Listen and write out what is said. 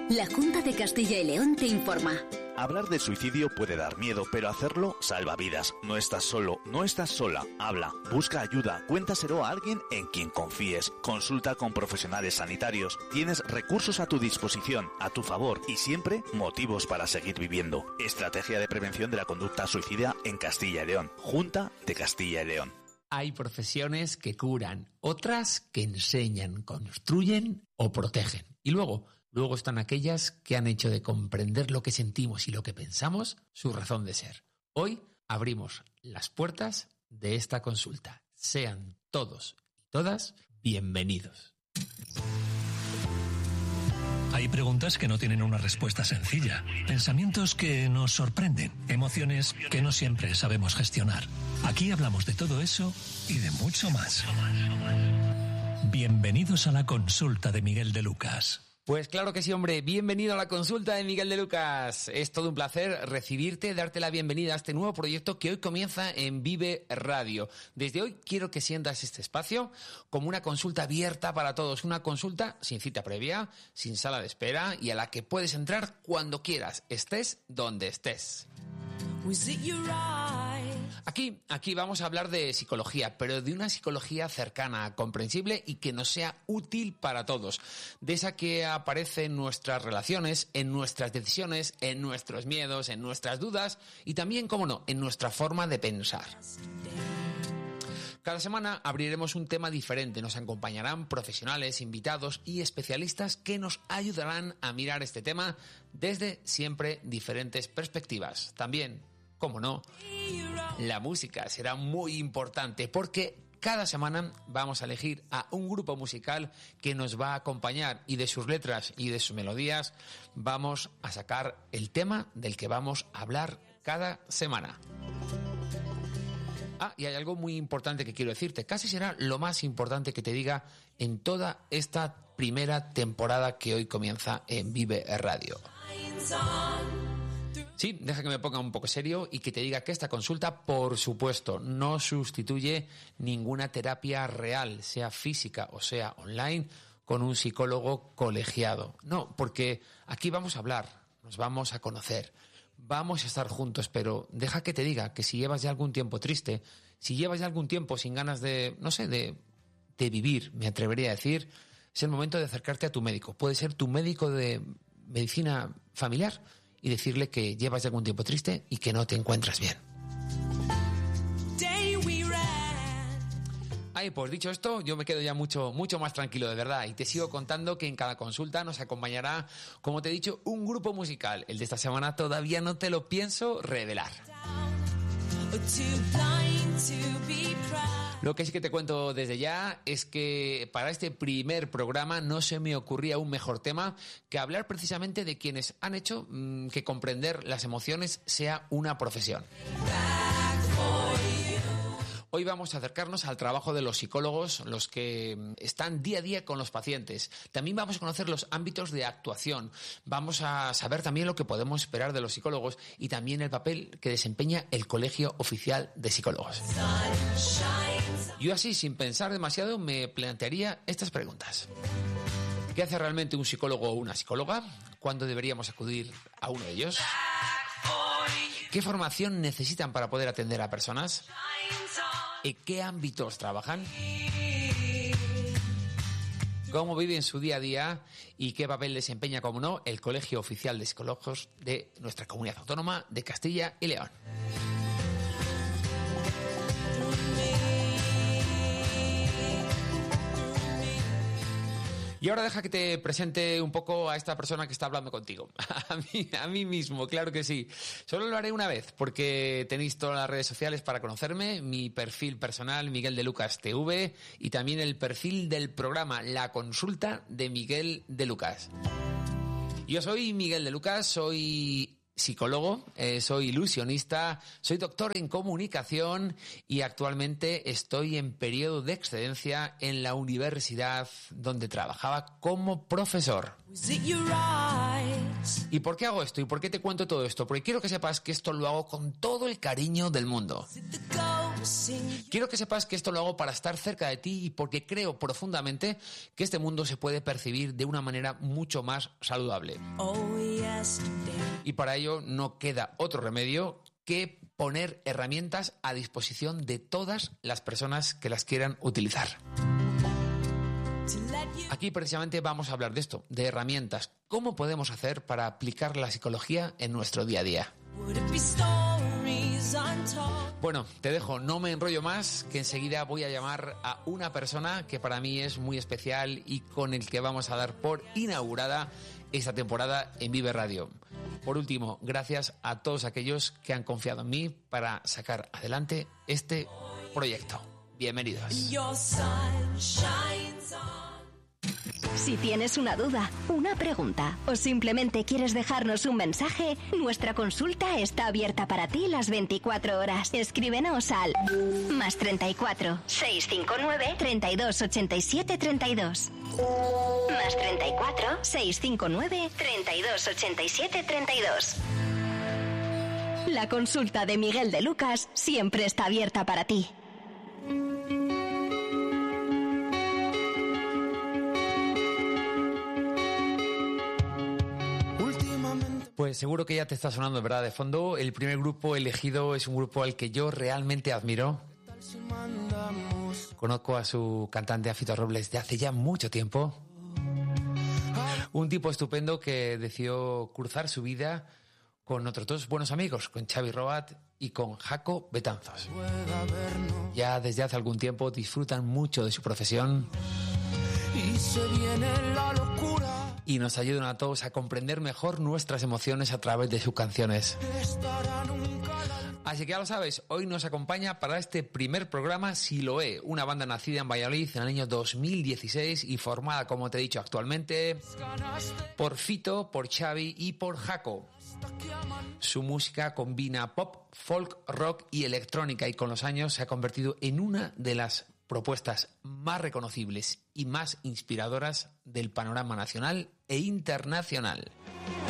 La Junta de Castilla y León te informa. Hablar de suicidio puede dar miedo, pero hacerlo salva vidas. No estás solo, no estás sola. Habla, busca ayuda, cuéntaselo a alguien en quien confíes. Consulta con profesionales sanitarios. Tienes recursos a tu disposición, a tu favor y siempre motivos para seguir viviendo. Estrategia de prevención de la conducta suicida en Castilla y León. Junta de Castilla y León. Hay profesiones que curan, otras que enseñan, construyen o protegen. Y luego están aquellas que han hecho de comprender lo que sentimos y lo que pensamos su razón de ser. Hoy abrimos las puertas de esta consulta. Sean todos y todas bienvenidos. Hay preguntas que no tienen una respuesta sencilla, pensamientos que nos sorprenden, emociones que no siempre sabemos gestionar. Aquí hablamos de todo eso y de mucho más. Bienvenidos a la consulta de Miguel de Lucas. Pues claro que sí, hombre. Bienvenido a la consulta de Miguel de Lucas. Es todo un placer recibirte, darte la bienvenida a este nuevo proyecto que hoy comienza en Vive Radio. Desde hoy quiero que sientas este espacio como una consulta abierta para todos. Una consulta sin cita previa, sin sala de espera y a la que puedes entrar cuando quieras, estés donde estés. Aquí vamos a hablar de psicología, pero de una psicología cercana, comprensible y que nos sea útil para todos. De esa que aparece en nuestras relaciones, en nuestras decisiones, en nuestros miedos, en nuestras dudas y también, cómo no, en nuestra forma de pensar. Cada semana abriremos un tema diferente. Nos acompañarán profesionales, invitados y especialistas que nos ayudarán a mirar este tema desde siempre diferentes perspectivas. También, cómo no, la música será muy importante porque cada semana vamos a elegir a un grupo musical que nos va a acompañar y de sus letras y de sus melodías vamos a sacar el tema del que vamos a hablar cada semana. Y hay algo muy importante que quiero decirte. Casi será lo más importante que te diga en toda esta primera temporada que hoy comienza en Vive Radio. Sí, deja que me ponga un poco serio y que te diga que esta consulta, por supuesto, no sustituye ninguna terapia real, sea física o sea online, con un psicólogo colegiado. No, porque aquí vamos a hablar, nos vamos a conocer. Vamos a estar juntos, pero deja que te diga que si llevas ya algún tiempo triste, si llevas ya algún tiempo sin ganas de, no sé, de vivir, me atrevería a decir, es el momento de acercarte a tu médico. Puede ser tu médico de medicina familiar y decirle que llevas ya algún tiempo triste y que no te encuentras bien. Pues dicho esto, yo me quedo ya mucho más tranquilo, de verdad, y te sigo contando que en cada consulta nos acompañará, como te he dicho, un grupo musical. El de esta semana todavía no te lo pienso revelar. Lo que sí que te cuento desde ya es que para este primer programa no se me ocurría un mejor tema que hablar precisamente de quienes han hecho que comprender las emociones sea una profesión. Hoy vamos a acercarnos al trabajo de los psicólogos, los que están día a día con los pacientes. También vamos a conocer los ámbitos de actuación. Vamos a saber también lo que podemos esperar de los psicólogos y también el papel que desempeña el Colegio Oficial de Psicólogos. Yo así, sin pensar demasiado, me plantearía estas preguntas. ¿Qué hace realmente un psicólogo o una psicóloga? ¿Cuándo deberíamos acudir a uno de ellos? ¿Qué formación necesitan para poder atender a personas? ¿En qué ámbitos trabajan? ¿Cómo viven su día a día? ¿Y qué papel desempeña, como no, el Colegio Oficial de Psicólogos de nuestra comunidad autónoma de Castilla y León? Y ahora deja que te presente un poco a esta persona que está hablando contigo. A mí mismo, claro que sí. Solo lo haré una vez, porque tenéis todas las redes sociales para conocerme, mi perfil personal, Miguel de Lucas TV, y también el perfil del programa, La Consulta de Miguel de Lucas. Yo soy Miguel de Lucas, soy psicólogo, soy ilusionista, soy doctor en comunicación y actualmente estoy en periodo de excedencia en la universidad donde trabajaba como profesor. ¿Y por qué hago esto? ¿Y por qué te cuento todo esto? Porque quiero que sepas que esto lo hago con todo el cariño del mundo. Quiero que sepas que esto lo hago para estar cerca de ti y porque creo profundamente que este mundo se puede percibir de una manera mucho más saludable. Y para ello no queda otro remedio que poner herramientas a disposición de todas las personas que las quieran utilizar. Aquí precisamente vamos a hablar de esto, de herramientas. ¿Cómo podemos hacer para aplicar la psicología en nuestro día a día? Bueno, te dejo, no me enrollo más, que enseguida voy a llamar a una persona que para mí es muy especial y con el que vamos a dar por inaugurada esta temporada en Vive Radio. Por último, gracias a todos aquellos que han confiado en mí para sacar adelante este proyecto. Bienvenidos. Si tienes una duda, una pregunta o simplemente quieres dejarnos un mensaje, nuestra consulta está abierta para ti las 24 horas. Escríbenos al +34 659 32 87 32. +34 659 32 87 32. La consulta de Miguel de Lucas siempre está abierta para ti. Pues seguro que ya te está sonando, ¿verdad? De fondo, el primer grupo elegido es un grupo al que yo realmente admiro. Conozco a su cantante, a Fito Robles, de hace ya mucho tiempo. Un tipo estupendo que decidió cruzar su vida con otros dos buenos amigos, con Xavi Roat y con Jaco Betanzos. Ya desde hace algún tiempo disfrutan mucho de su profesión. Y se viene la locura. Y nos ayudan a todos a comprender mejor nuestras emociones a través de sus canciones. Así que ya lo sabes, hoy nos acompaña para este primer programa Siloé, una banda nacida en Valladolid en el año 2016 y formada, como te he dicho actualmente, por Fito, por Xavi y por Jaco. Su música combina pop, folk, rock y electrónica y con los años se ha convertido en una de las propuestas más reconocibles y más inspiradoras del panorama nacional e internacional.